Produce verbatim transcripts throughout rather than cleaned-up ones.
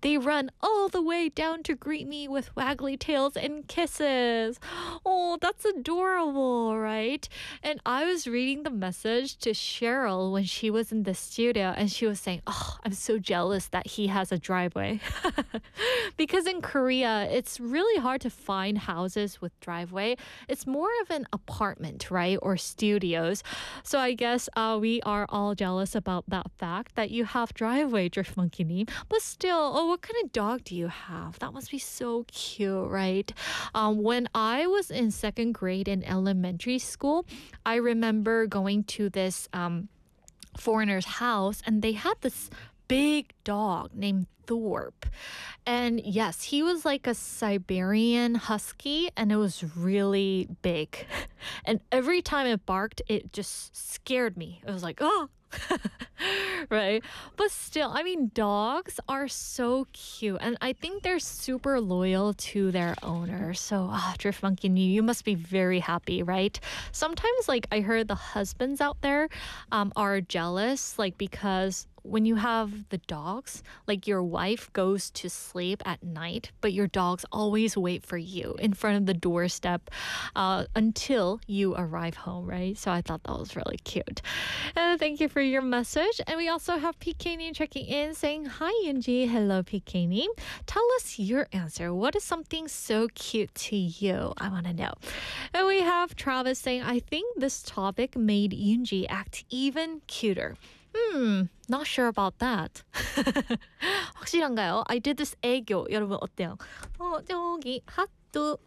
They run all the way down to greet me with waggly tails and kisses. Oh, that's adorable, right? And I was reading the message to Cheryl when she was in the studio, and she was saying, oh, I'm so jealous that he has a driveway. Because in Korea, it's really hard to find houses with driveway. It's more of an apartment, right? Or studios. So I guess uh, we are all jealous about that fact that you have driveway, Drift Monkey Nim. But still, oh, what kind of dog do you have? That must be so cute, right? Um, when I was in second grade in elementary school, I remember going to this um, foreigner's house, and they had this big dog named Thorpe. And yes, he was like a Siberian husky, and it was really big. And every time it barked, it just scared me. It was like, oh, right? But still, I mean, dogs are so cute, and I think they're super loyal to their owner. So, ah, Drift Monkey, you must be very happy, right? Sometimes, like, I heard the husbands out there um, are jealous, like, because when you have the dogs, like your wife goes to sleep at night, but your dogs always wait for you in front of the doorstep uh, until you arrive home, right? So I thought that was really cute. Uh, thank you for your message. And we also have P K Nim checking in saying, hi, Yunji. Hello, P K Nim. Tell us your answer. What is something so cute to you? I want to know. And we have Travis saying, I think this topic made Yunji act even cuter. Hmm, not sure about that. 확실한가요? I did this 애교. 여러분 어때요? 어, 저기 핫도.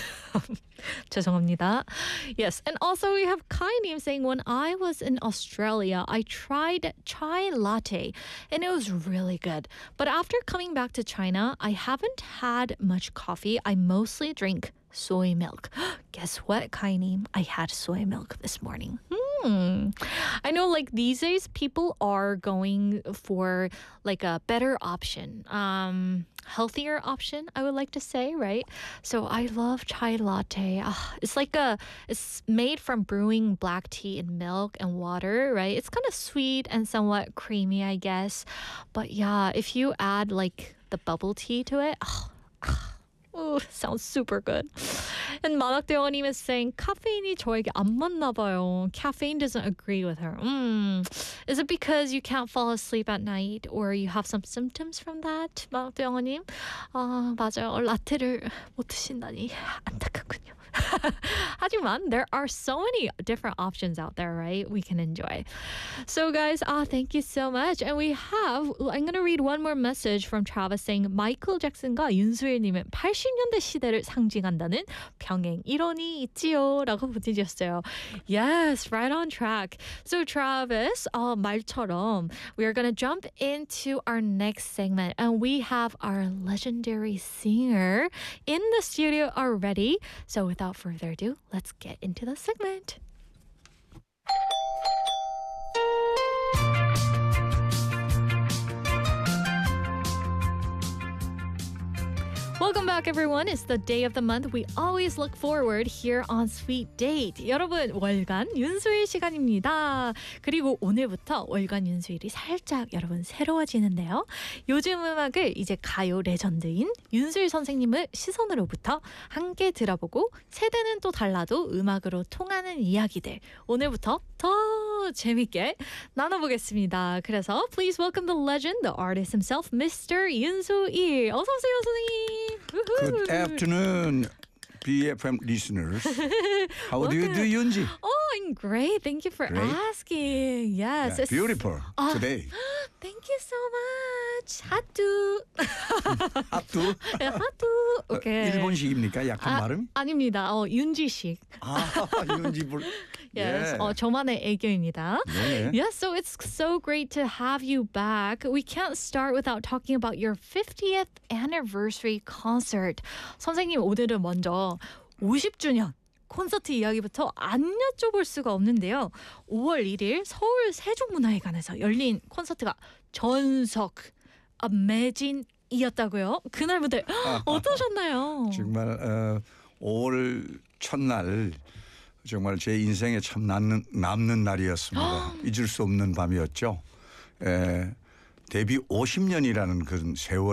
죄송합니다. Yes, and also we have Kai Nim saying, when I was in Australia, I tried chai latte, and it was really good. But after coming back to China, I haven't had much coffee. I mostly drink soy milk. Guess what, Kai Nim? I had soy milk this morning. Hmm. I know, like, these days people are going for like a better option, um, healthier option, I would like to say, right? So I love chai latte. Ah, it's like a, it's made from brewing black tea in milk and water, right? It's kind of sweet and somewhat creamy, I guess. But yeah, if you add like the bubble tea to it, oh, oh, sounds super good. And 만학대원님 is saying, 카페인이 저에게 안 맞나 봐요. Caffeine doesn't agree with her. Mm. Is it because you can't fall asleep at night, or you have some symptoms from that? 만학대원님? 아, 맞아요. 라떼를 못 드신다니 안타깝군요. 하지만 there are so many different options out there, right? We can enjoy. So guys, ah, thank you so much. And we have, I'm going to read one more message from Travis saying, 마이클 잭슨과 윤수일님은 팔십 년대 시대를 상징한다는 병행 이론이 있지요 라고 보내주셨어요. Yes, right on track. So Travis, uh, 말처럼 we are going to jump into our next segment, and we have our legendary singer in the studio already. So without further ado, let's get into the segment. Welcome back, everyone. It's the day of the month we always look forward here on Sweet Date. 여러분, 월간 윤수일 시간입니다. 그리고 오늘부터 월간 윤수일이 살짝 여러분 새로워지는데요. 요즘 음악을 이제 가요 레전드인 윤수일 선생님의 시선으로부터 함께 들어보고 세대는 또 달라도 음악으로 통하는 이야기들 오늘부터 더 재밌게 나눠보겠습니다. 그래서 please welcome the legend, the artist himself, Mister 윤수일. 어서 오세요, 선생님. Good afternoon, B F M listeners. How do you do, Yunji? Oh, I'm great. Thank you for Great. asking. Yes. Yeah, it's- beautiful 아, today. Thank you so much. 하뚜. 하뚜? 네, 하뚜. 오케이. 일본식입니까? 약간 아, 발음? 아닙니다. 어, 윤지식. 아, 윤지 불. Yes. Yeah. 어, 저만의 애교입니다. 네. Yes, so it's so great to have you back. We can't start without talking about your fiftieth anniversary concert. 선생님, 오늘은 먼저 오십 주년 콘서트 이야기부터 안 여쭤볼 수가 없는데요. 오월 일일 서울 세종문화회관에서 열린 콘서트가 전석, 매진이었다고요? 그날 무대 어떠셨나요? 정말 어, 오월 첫날 정말 제 인생에 참 남는, 남는 날이었습니다. 잊을 수 없는 밤이었죠. 에, 데뷔 오십 년이라는 그 세월